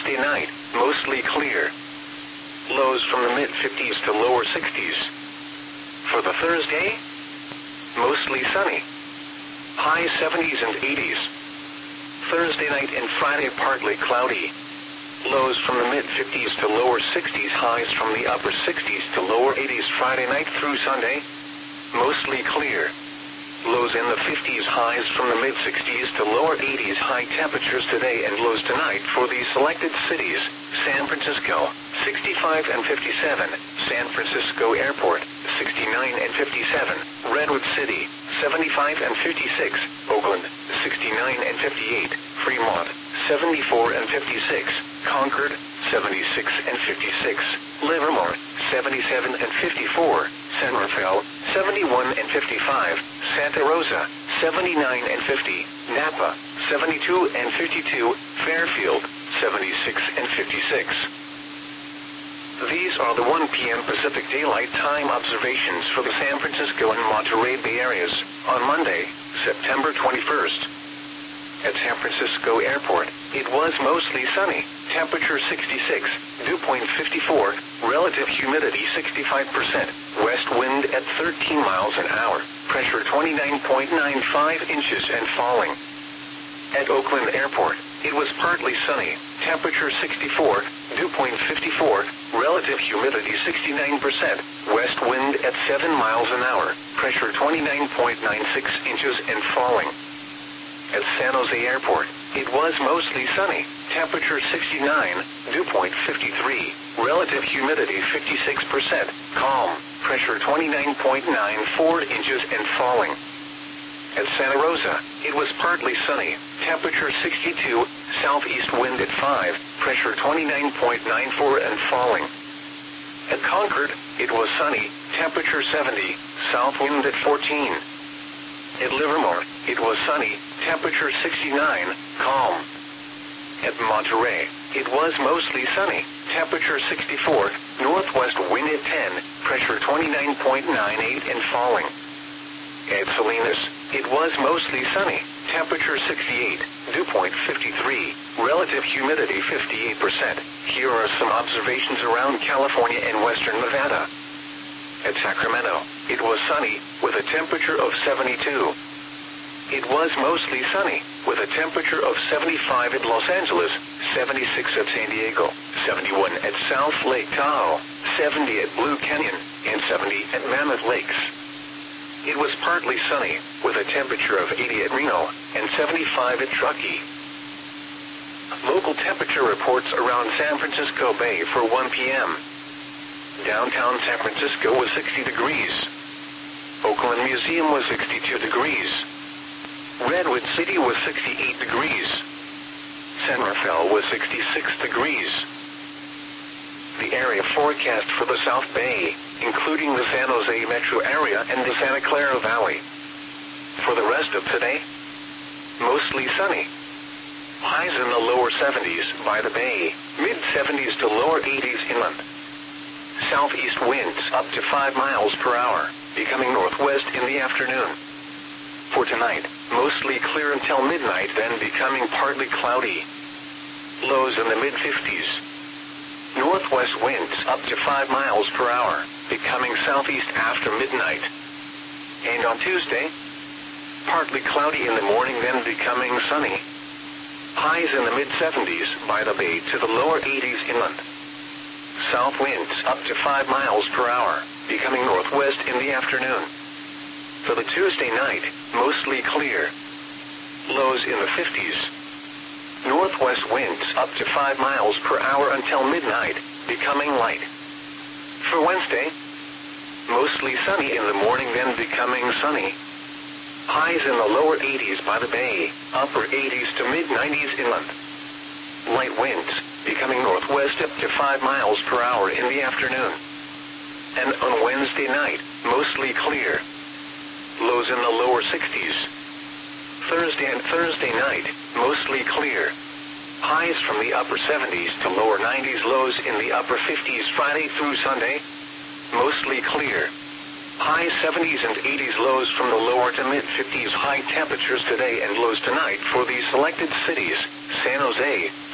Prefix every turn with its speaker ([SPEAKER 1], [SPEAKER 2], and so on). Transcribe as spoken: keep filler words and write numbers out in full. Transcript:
[SPEAKER 1] Wednesday night, mostly clear. Lows from the mid-fifties to lower sixties. For the Thursday, mostly sunny. High seventies and eighties. Thursday night and Friday partly cloudy. Lows from the mid-fifties to lower sixties. Highs from the upper sixties to lower eighties. Friday night through Sunday, mostly clear. Lows in the fifties. Highs from the mid-sixties to lower eighties. High temperatures today and lows tonight for these selected cities: San Francisco, sixty-five and fifty-seven, San Francisco Airport, sixty-nine and fifty-seven, Redwood City, seventy-five and fifty-six, Oakland, sixty-nine and fifty-eight, Fremont, seventy-four and fifty-six, Concord, seventy-six and fifty-six, Livermore, seventy-seven and fifty-four, San Rafael, seventy-one and fifty-five, Santa Rosa, seventy-nine and fifty, Napa, seventy-two and fifty-two, Fairfield, seventy-six and fifty-six. These are the one p m Pacific Daylight Time observations for the San Francisco and Monterey Bay areas on Monday, September twenty-first. At San Francisco Airport, it was mostly sunny, temperature sixty-six, dew point fifty-four, relative humidity sixty-five percent, west wind at thirteen miles an hour, pressure twenty-nine point nine five inches and falling. At Oakland Airport, it was partly sunny, temperature sixty-four, dew point fifty-four, relative humidity sixty-nine percent, west wind at seven miles an hour, pressure twenty-nine point nine six inches and falling. At San Jose Airport, it was mostly sunny, temperature sixty-nine, dew point fifty-three, relative humidity fifty-six percent, calm, pressure twenty-nine point nine four inches and falling. At Santa Rosa, it was partly sunny, temperature sixty-two, southeast wind at five, pressure twenty-nine point nine four and falling. At Concord, it was sunny, temperature seventy, south wind at fourteen. At Livermore, it was sunny, temperature sixty-nine, calm. At Monterey, it was mostly sunny, temperature sixty-four, northwest wind at ten, pressure twenty-nine point nine eight and falling. At Salinas, it was mostly sunny, temperature sixty-eight, dew point fifty-three, relative humidity fifty-eight percent. Here are some observations around California and western Nevada. At Sacramento, it was sunny, with a temperature of seventy-two. It was mostly sunny, with a temperature of seventy-five at Los Angeles, seventy-six at San Diego, seventy-one at South Lake Tahoe, seventy at Blue Canyon, and seventy at Mammoth Lakes. It was partly sunny, with a temperature of eighty at Reno, and seventy-five at Truckee. Local temperature reports around San Francisco Bay for one p m Downtown San Francisco was sixty degrees. Oakland Museum was sixty-two degrees. Redwood City was sixty-eight degrees. San Rafael was sixty-six degrees. The area forecast for the South Bay, including the San Jose metro area and the Santa Clara Valley. For the rest of today, mostly sunny. Highs in the lower seventies by the bay, mid-seventies to lower eighties inland. Southeast winds up to five miles per hour, becoming northwest in the afternoon. For tonight, mostly clear until midnight, then becoming partly cloudy. Lows in the mid-fifties. Northwest winds up to five miles per hour, becoming southeast after midnight. And on Tuesday, partly cloudy in the morning, then becoming sunny. Highs in the mid-seventies by the bay to the lower eighties inland. South winds up to five miles per hour, becoming northwest in the afternoon. For the Tuesday night, mostly clear. Lows in the fifties. Northwest winds up to five miles per hour until midnight, becoming light. For Wednesday, mostly sunny in the morning, then becoming sunny. Highs in the lower eighties by the bay, upper eighties to mid-nineties inland. Light winds, becoming northwest up to five miles per hour in the afternoon. And on Wednesday night, mostly clear. Lows in the lower sixties. Thursday and Thursday night, mostly clear. Highs from the upper seventies to lower nineties, lows in the upper fifties Friday through Sunday. Mostly clear. High seventies and eighties, lows from the lower to mid-fifties. High temperatures today and lows tonight for these selected cities: San Jose,